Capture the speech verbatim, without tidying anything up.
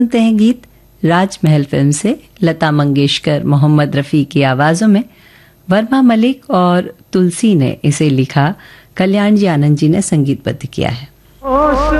सुनते हैं गीत राजमहल फिल्म से लता मंगेशकर मोहम्मद रफ़ी की आवाज़ों में। वर्मा मलिक और तुलसी ने इसे लिखा, कल्याण जी आनंद जी ने संगीतबद्ध किया है।